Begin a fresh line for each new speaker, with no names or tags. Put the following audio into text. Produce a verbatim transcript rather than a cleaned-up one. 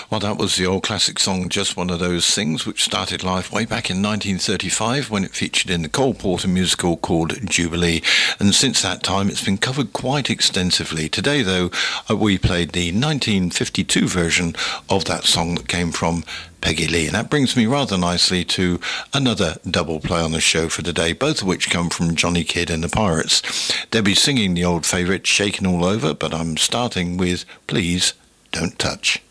Well, that was the old classic song, Just One of Those Things, which started life way back in nineteen thirty-five when it featured in the Cole Porter musical called Jubilee. And since that time, it's been covered quite extensively. Today, though, uh, we played the nineteen fifty-two version of that song that came from Peggy Lee. And that brings me rather nicely to another double play on the show for today, both of which come from Johnny Kidd and the Pirates. Debbie's singing the old favourite, Shaking All Over, but I'm starting with Please Don't Touch.